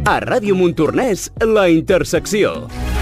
A Ràdio Montornès, La Intersecció.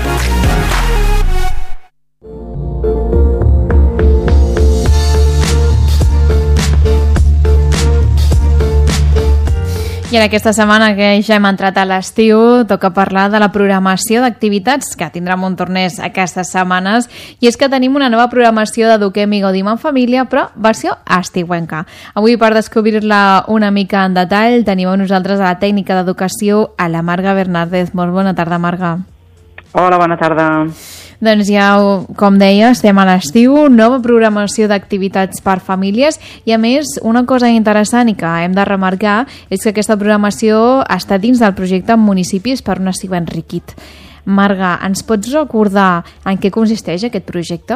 I en aquesta setmana que ja hem entrat a l'estiu, toca parlar de la programació d'activitats que tindrà Montornès aquestes setmanes. I és que tenim una nova programació d'Eduquem i Gaudim en Família, però versió estiuenca. Avui, per descobrir-la una mica en detall, tenim a nosaltres a la tècnica d'educació, a la Marga Bernàrdez. Molt bona tarda, Marga. Hola, bona tarda. Doncs ja, com deia, estem a l'estiu, nova programació d'activitats per famílies i, a més, una cosa interessant i que hem de remarcar és que aquesta programació està dins del projecte Municipis per un estiu enriquit. Marga, ens pots recordar en què consisteix aquest projecte?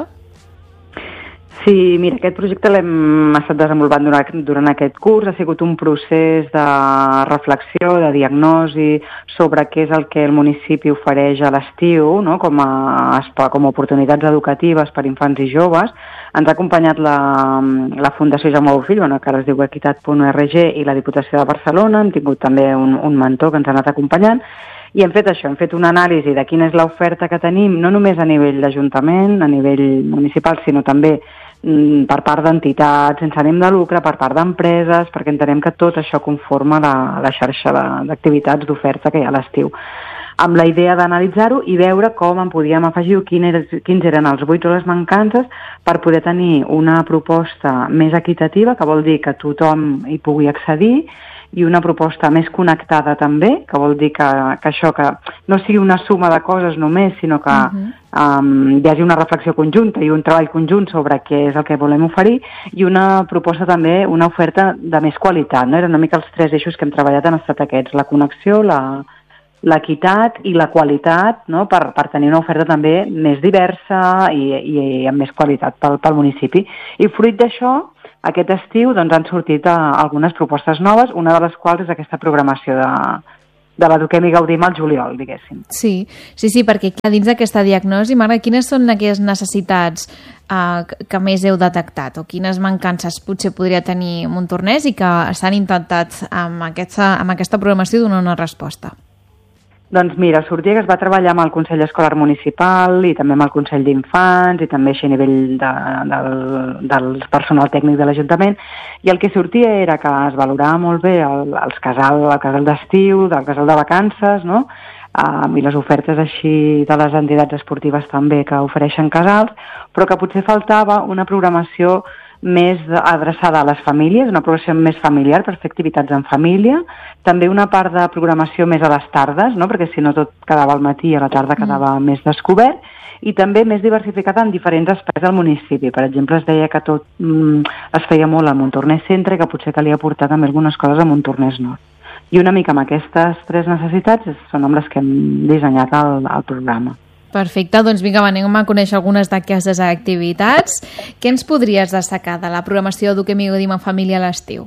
Sí, mira, aquest projecte l'hem estat desenvolupant durant aquest curs. Ha sigut un procés de reflexió, de diagnosi sobre què és el que el municipi ofereix a l'estiu, no? com a oportunitats educatives per infants i joves. Ens ha acompanyat la Fundació Jaume Bofill, que ara es diu equitat.org, i la Diputació de Barcelona. Hem tingut també un mentor que ens ha anat acompanyant. I hem fet això, hem fet una anàlisi de quina és l'oferta que tenim, no només a nivell d'Ajuntament, a nivell municipal, sinó també per part d'entitats sense ànim de lucre, per part d'empreses, perquè entenem que tot això conforma la xarxa d'activitats d'oferta que hi ha a l'estiu. Amb la idea d'analitzar-ho i veure com en podíem afegir quins eren els buits o les mancances per poder tenir una proposta més equitativa, que vol dir que tothom hi pugui accedir, i una proposta més connectada també, que vol dir que això que no sigui una suma de coses només, sinó que hi hagi una reflexió conjunta i un treball conjunt sobre què és el que volem oferir, i una proposta també, una oferta de més qualitat, no? Eren una mica els tres eixos que hem treballat, han estat aquests: la connexió, l'equitat i la qualitat, no? per tenir una oferta també més diversa i amb més qualitat pel municipi. I fruit d'això, aquest estiu han sortit algunes propostes noves, una de les quals és aquesta programació de l'Eduquem i Gaudim al juliol, diguéssim. Sí, perquè dins d'aquesta diagnosi, Marga, quines són aquelles necessitats que més heu detectat o quines mancances potser podria tenir Montornès i que s'han intentat amb aquesta programació donar una resposta? Doncs mira, sortia que es va treballar amb el Consell Escolar Municipal i també amb el Consell d'Infants i també així a nivell del personal tècnic de l'Ajuntament, i el que sortia era que es valorava molt bé el casal d'estiu, del casal de vacances, no? I les ofertes així de les entitats esportives també que ofereixen casals, però que potser faltava una programació més adreçada a les famílies, una programació més familiar per fer activitats en família, també una part de programació més a les tardes, no? Perquè si no tot quedava al matí i a la tarda quedava més descobert, i també més diversificat en diferents espais del municipi. Per exemple, es deia que tot es feia molt a Montornès Centre i que potser calia portar també algunes coses a Montornès Nord. I una mica amb aquestes tres necessitats són amb les que hem dissenyat el programa. Perfecte, doncs vinga, anem a conèixer algunes d'aquestes activitats. Què ens podries destacar de la programació d'Eduquem i Gaudim en Família a l'estiu?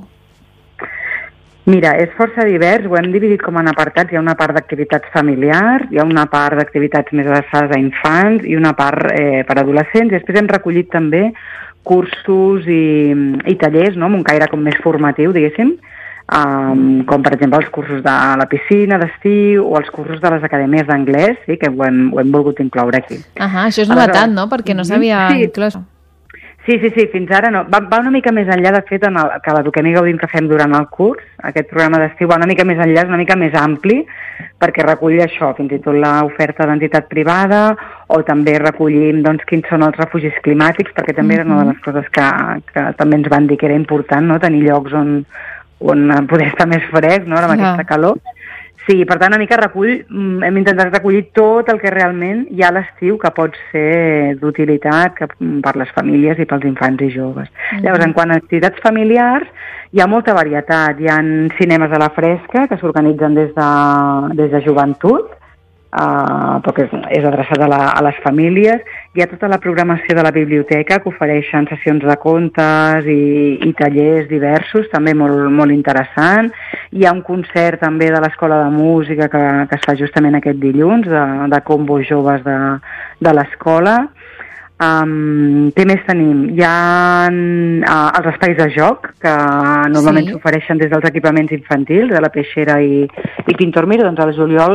Mira, és força divers, ho hem dividit com en apartats. Hi ha una part d'activitats familiars, hi ha una part d'activitats més adreçades a infants i una part per adolescents. I després hem recollit també cursos i tallers, no? Amb un caire com més formatiu, diguéssim, com per exemple els cursos de la piscina d'estiu o els cursos de les acadèmies d'anglès, sí, que ho hem volgut incloure aquí. Això és novetat, no? Perquè no s'havia inclòs. Sí, fins ara no. Va una mica més enllà, de fet, que l'Eduquem i Gaudim que fem durant el curs. Aquest programa d'estiu va una mica més enllà, és una mica més ampli, perquè recull això, fins i tot l'oferta d'entitat privada, o també recollim quins són els refugis climàtics, perquè també era una de les coses que també ens van dir que era important, no? Tenir llocs on poder estar més fresc, no? Amb aquesta calor. Sí, per tant, una mica hem intentat recollir tot el que realment hi ha a l'estiu que pot ser d'utilitat per les famílies i pels infants i joves. Llavors, en quant a activitats familiars, hi ha molta varietat. Hi ha cinemes a la fresca que s'organitzen des de joventut, perquè és adreçat a les famílies. Hi ha tota la programació de la biblioteca que ofereixen sessions de contes i tallers diversos, també molt, molt interessant. Hi ha un concert també de l'Escola de Música que es fa justament aquest dilluns, de combos joves de l'escola. Què més tenim? Hi ha els espais de joc, que normalment s'ofereixen des dels equipaments infantils, de la Peixera i Pintormir. Doncs al juliol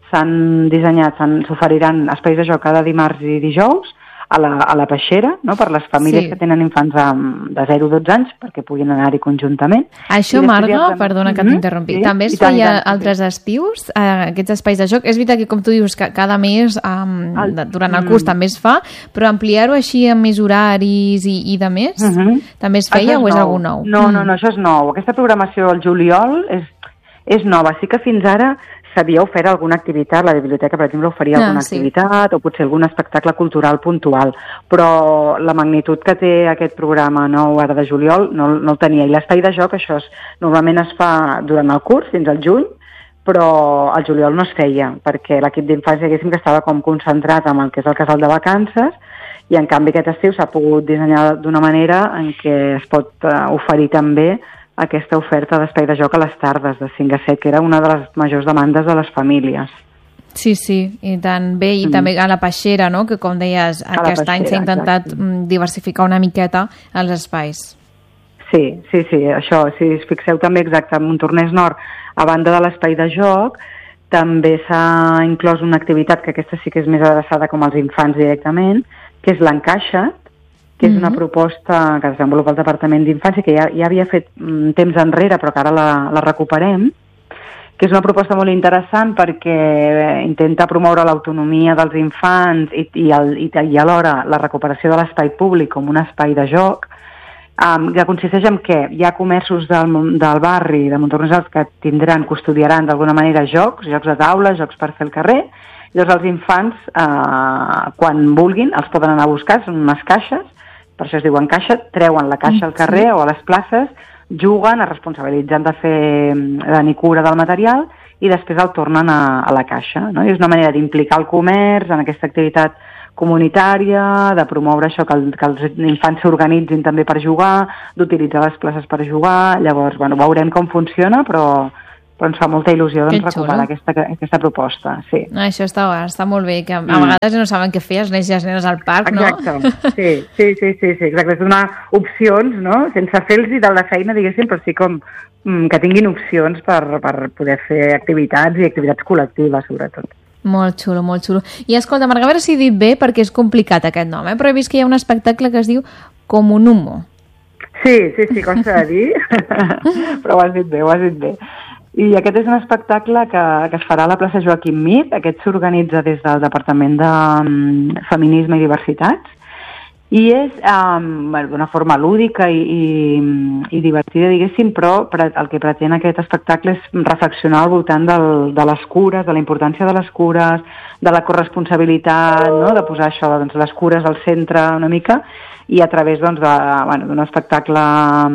s'oferiran espais de joc cada dimarts i dijous a la Peixera, no? Per les famílies que tenen infants de 0 a 12 anys, perquè puguin anar-hi conjuntament. Això, Marga, perdona que t'interrompi, també es feia altres estius, aquests espais de joc? És veritat que, com tu dius, que cada mes, durant el curs també es fa, però ampliar-ho així amb més horaris i de més, també es feia o és algú nou? No, això és nou. Aquesta programació al juliol és nova. Sí que fins ara s'havia ofert alguna activitat, la biblioteca, per exemple, oferia alguna activitat o potser algun espectacle cultural puntual, però la magnitud que té aquest programa nou ara de juliol no el tenia. I l'espai de joc, això normalment es fa durant el curs, fins al juny, però al juliol no es feia, perquè l'equip d'infància, diguéssim, que estava com concentrat en el que és el casal de vacances, i en canvi aquest estiu s'ha pogut dissenyar d'una manera en què es pot oferir també aquesta oferta d'espai de joc a les tardes de 5 a 7, que era una de les majors demandes de les famílies. Sí, i tant bé, i també a la Peixera, no? Que com deies, aquest any s'ha intentat diversificar una miqueta els espais. Sí, això, si us fixeu també exacte, en Montornès Nord, a banda de l'espai de joc, també s'ha inclòs una activitat, que aquesta sí que és més adreçada com als infants directament, que és l'Encaixa't, que és una proposta que desenvolupa el Departament d'Infància, que ja havia fet temps enrere, però que ara la recuperem, que és una proposta molt interessant perquè intenta promoure l'autonomia dels infants i alhora la recuperació de l'espai públic com un espai de joc, que consisteix en què hi ha comerços del barri de Montornès que custodiaran d'alguna manera jocs de taula, jocs per fer al carrer. Llavors els infants, quan vulguin, els poden anar a buscar, són unes caixes, per això es diuen caixa, treuen la caixa al carrer o a les places, juguen, es responsabilitzen de tenir cura del material i després el tornen a la caixa. No? I és una manera d'implicar el comerç en aquesta activitat comunitària, de promoure això, que els infants s'organitzin també per jugar, d'utilitzar les places per jugar. Llavors, veurem com funciona, però ens fa molta il·lusió recuperar aquesta proposta. Sí. Això està molt bé, que a vegades no saben què fer els nens i les nenes al parc, no? Exacte, sí, exacte. És donar opcions, no? Sense fer-los de la feina, diguéssim, però sí com que tinguin opcions per poder fer activitats i activitats col·lectives, sobretot. Molt xulo, molt xulo. I escolta, Marga, a veure si he dit bé, perquè és complicat aquest nom, però he vist que hi ha un espectacle que es diu Comunumo. Sí, costa de dir, però ho has dit bé. I aquest és un espectacle que es farà a la plaça Joaquim Mir. Aquest s'organitza des del Departament de Feminisme i Diversitats i és d'una forma lúdica i divertida, diguéssim, però el que pretén aquest espectacle és reflexionar al voltant de les cures, de la importància de les cures, de la corresponsabilitat, no? De posar això, les cures al centre una mica, i a través d'un espectacle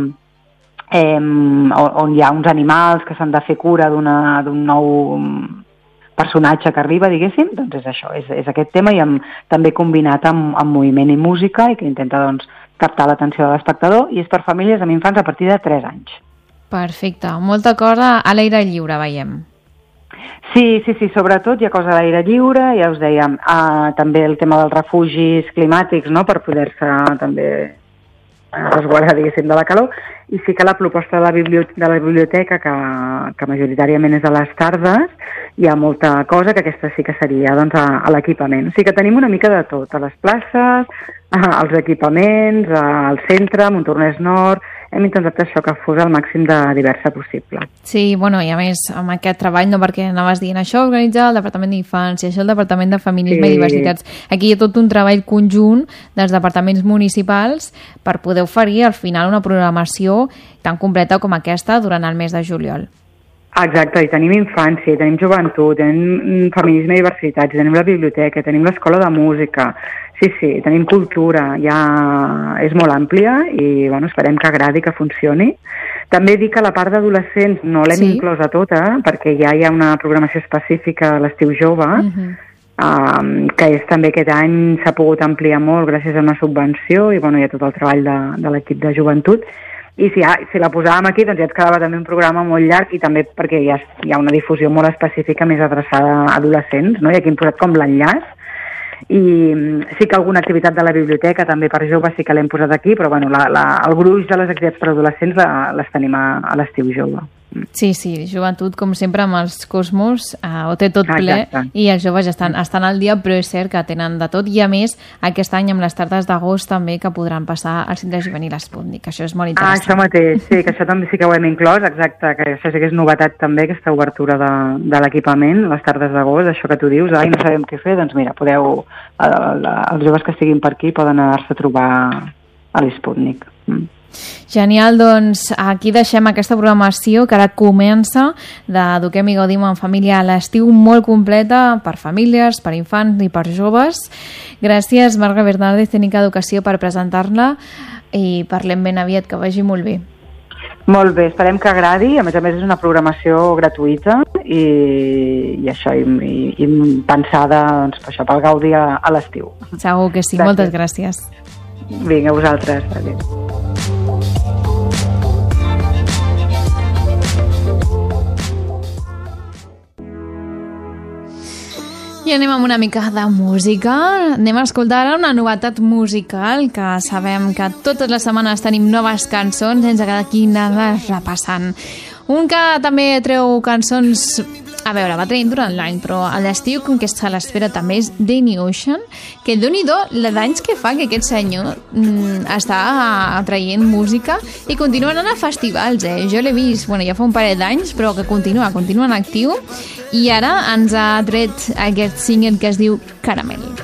on hi ha uns animals que s'han de fer cura d'un nou personatge que arriba, diguéssim, doncs és això, és aquest tema, i també combinat amb moviment i música, i que intenta captar l'atenció de l'espectador, i és per famílies amb infants a partir de 3 anys. Perfecte, molta cosa a l'aire lliure, veiem. Sí, sobretot hi ha cosa a l'aire lliure, ja us dèiem, també el tema dels refugis climàtics, no?, per poder-se també resguardar, diguéssim, de la calor, i sí que la proposta de la biblioteca, que majoritàriament és a les tardes, hi ha molta cosa, que aquesta sí que seria a l'equipament. O sigui que tenim una mica de tot, a les places, als equipaments, al centre, a Montornès Nord. Hem intentat això, que fos el màxim de diversa possible. Sí, i a més, amb aquest treball, no, perquè anaves dient això organitza el Departament d'Infància, això el Departament de Feminisme i Diversitats. Aquí hi ha tot un treball conjunt dels departaments municipals per poder oferir al final una programació tan completa com aquesta durant el mes de juliol. Exacte, i tenim infància, tenim joventut, tenim feminisme i diversitats, tenim la biblioteca, tenim l'escola de música, sí, tenim cultura, és molt àmplia i esperem que agradi, que funcioni. També dic que la part d'adolescents no l'hem inclòs a tota, perquè ja hi ha una programació específica a l'estiu jove, que és també aquest any s'ha pogut ampliar molt gràcies a una subvenció i hi ha tot el treball de l'equip de joventut. I si la posàvem aquí, doncs ja ens quedava també un programa molt llarg, i també perquè hi ha una difusió molt específica més adreçada a adolescents, no? I aquí hem posat com l'enllaç. I sí que alguna activitat de la biblioteca també per joves sí que l'hem posat aquí, però bueno, el gruix de les activitats per adolescents les tenim a l'estiu jove. Sí, joventut, com sempre, amb els Cosmos, ho té tot ple. Exacte. I els joves estan al dia, però és cert que tenen de tot. I a més, aquest any amb les tardes d'agost també que podran passar al centre juvenil Sputnik. Això és molt interessant. Això mateix, sí, que això també sí que ho hem inclòs, exacte, que això sí que és novetat també, aquesta obertura de l'equipament, les tardes d'agost, això que tu dius, no sabem què fer, doncs mira, podeu, els joves que estiguin per aquí poden anar-se a trobar a l'Sputnik. Genial, doncs aquí deixem aquesta programació que ara comença d'Eduquem i Gaudim en Família a l'estiu, molt completa per famílies, per infants i per joves. Gràcies, Marga Bernàldez, Tècnica d'Educació, per presentar-la i parlem ben aviat, que vagi molt bé. Molt bé, esperem que agradi, a més és una programació gratuïta i això, i pensada doncs, per això, pel gaudi a l'estiu. Segur que sí, gràcies. Moltes gràcies. Vinga, a vosaltres. Adéu. I anem amb una mica de música. Anem a escoltar ara una novetat musical, que sabem que totes les setmanes tenim noves cançons, ens agrada aquí anar-les repassant. Un que també treu cançons, a veure, va traient durant l'any, però a l'estiu, com que està a l'espera també, és Danny Ocean, que Déu-n'hi-do d'anys que fa que aquest senyor està traient música i continua anant a festivals, Jo l'he vist, ja fa un parell d'anys, però que continua en actiu, i ara ens ha tret aquest single que es diu Caramel.